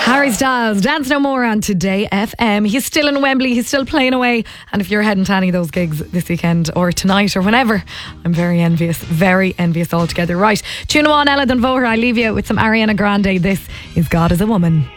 Harry Styles, Dance No More on Today FM. He's still in Wembley, he's still playing away. And if you're heading to any of those gigs this weekend or tonight or whenever, I'm very envious altogether. Right, tune on Ella Dunvoher. I leave you with some Ariana Grande. This is God is a Woman.